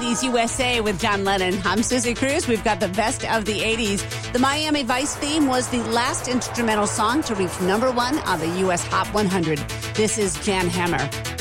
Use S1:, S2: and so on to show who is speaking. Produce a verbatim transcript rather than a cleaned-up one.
S1: eighties U S A with John Lennon. I'm Susie Cruz. We've got the best of the eighties. The Miami Vice theme was the last instrumental song to reach number one on the U S Hot one hundred. This is Jan Hammer.